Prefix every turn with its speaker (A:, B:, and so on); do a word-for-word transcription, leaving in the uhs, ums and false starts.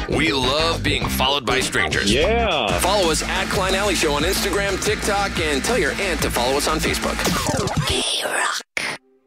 A: We love being followed by strangers.
B: Yeah.
A: Follow us at Klein Alley Show on Instagram, TikTok, and tell your aunt to follow us on Facebook. K-Rock.